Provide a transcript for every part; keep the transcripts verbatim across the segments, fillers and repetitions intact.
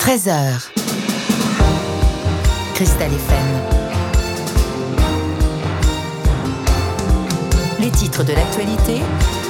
treize heures. Cristal F M. Les titres de l'actualité.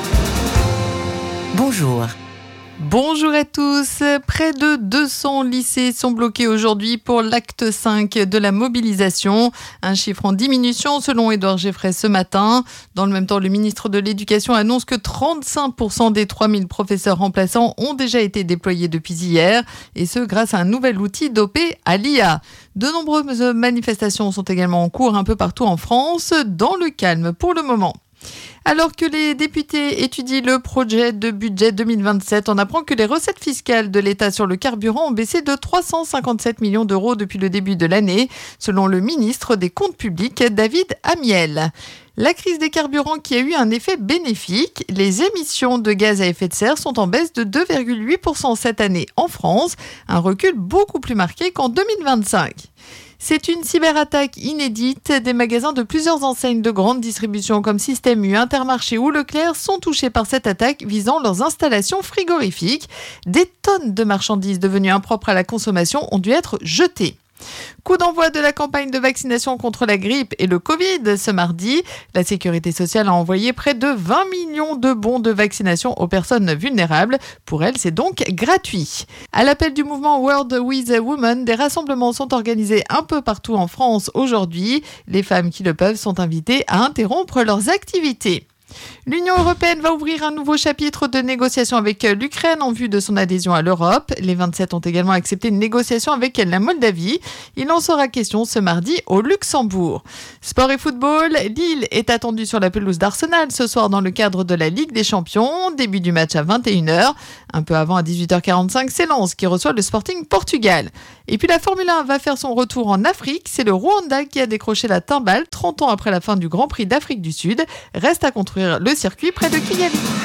Bonjour. Bonjour à tous. Près de deux cents lycées sont bloqués aujourd'hui pour l'acte cinq de la mobilisation. Un chiffre en diminution selon Édouard Geffray ce matin. Dans le même temps, le ministre de l'Éducation annonce que trente-cinq pour cent des trois mille professeurs remplaçants ont déjà été déployés depuis hier. Et ce, grâce à un nouvel outil dopé à l'I A. De nombreuses manifestations sont également en cours un peu partout en France, dans le calme pour le moment. Alors que les députés étudient le projet de budget deux mille vingt-sept, on apprend que les recettes fiscales de l'État sur le carburant ont baissé de trois cent cinquante-sept millions d'euros depuis le début de l'année, selon le ministre des Comptes publics, David Amiel. La crise des carburants qui a eu un effet bénéfique, les émissions de gaz à effet de serre sont en baisse de deux virgule huit pour cent cette année en France, un recul beaucoup plus marqué qu'en deux mille vingt-cinq. C'est une cyberattaque inédite. Des magasins de plusieurs enseignes de grande distribution comme Système U, Intermarché ou Leclerc sont touchés par cette attaque visant leurs installations frigorifiques. Des tonnes de marchandises devenues impropres à la consommation ont dû être jetées. Coup d'envoi de la campagne de vaccination contre la grippe et le Covid ce mardi. La Sécurité sociale a envoyé près de vingt millions de bons de vaccination aux personnes vulnérables. Pour elles, c'est donc gratuit. À l'appel du mouvement World with a Woman, des rassemblements sont organisés un peu partout en France aujourd'hui. Les femmes qui le peuvent sont invitées à interrompre leurs activités. L'Union européenne va ouvrir un nouveau chapitre de négociation avec l'Ukraine en vue de son adhésion à l'Europe. Les vingt-sept ont également accepté une négociation avec la Moldavie. Il en sera question ce mardi au Luxembourg. Sport et football, Lille est attendue sur la pelouse d'Arsenal ce soir dans le cadre de la Ligue des Champions. Début du match à vingt et une heures. Un peu avant, à dix-huit heures quarante-cinq, c'est Lens qui reçoit le Sporting Portugal. Et puis la Formule un va faire son retour en Afrique. C'est le Rwanda qui a décroché la timbale trente ans après la fin du Grand Prix d'Afrique du Sud. Reste à construire le circuit près de Kigali.